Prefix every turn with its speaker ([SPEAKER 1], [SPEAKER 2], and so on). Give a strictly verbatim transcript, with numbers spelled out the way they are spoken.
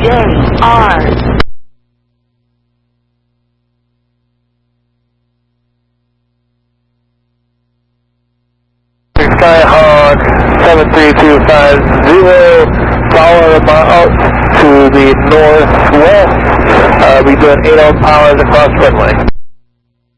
[SPEAKER 1] J R.
[SPEAKER 2] Skyhawk seven three two five zero, power about to the northwest. Uh, we doing eight ohm powers across runway.